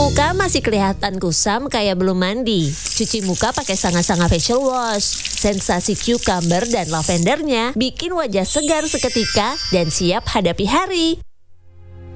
Muka masih kelihatan kusam kayak belum mandi. Cuci muka pakai Sanga-Sanga Facial Wash. Sensasi cucumber dan lavendernya bikin wajah segar seketika dan siap hadapi hari.